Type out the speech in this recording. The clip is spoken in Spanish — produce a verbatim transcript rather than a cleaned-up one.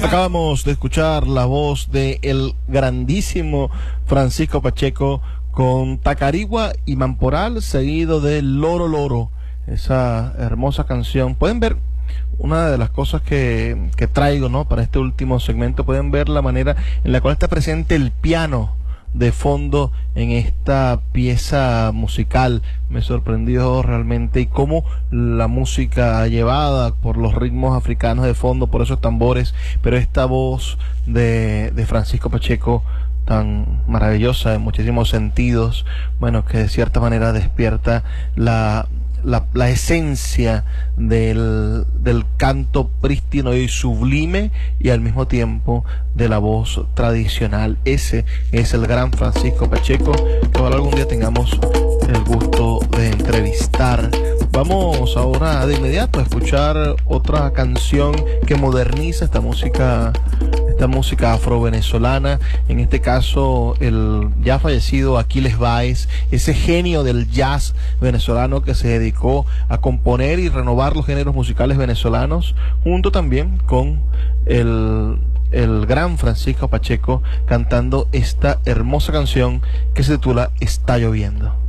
Acabamos de escuchar la voz de el grandísimo Francisco Pacheco con Tacarigua y Mamporal, seguido de Loro Loro, esa hermosa canción. Pueden ver una de las cosas que, que traigo, ¿no?, para este último segmento. Pueden ver la manera en la cual está presente el piano de fondo en esta pieza musical. Me sorprendió realmente, y cómo la música llevada por los ritmos africanos de fondo, por esos tambores, pero esta voz de, de Francisco Pacheco tan maravillosa en muchísimos sentidos, bueno, que de cierta manera despierta la La, la esencia del, del canto prístino y sublime, y al mismo tiempo de la voz tradicional. Ese es el gran Francisco Pacheco, que ojalá algún día tengamos el gusto de entrevistar. Vamos ahora de inmediato a escuchar otra canción que moderniza esta música esta música afro-venezolana, en este caso el ya fallecido Aquiles Báez, ese genio del jazz venezolano que se dedicó a componer y renovar los géneros musicales venezolanos, junto también con el, el gran Francisco Pacheco, cantando esta hermosa canción que se titula Está lloviendo.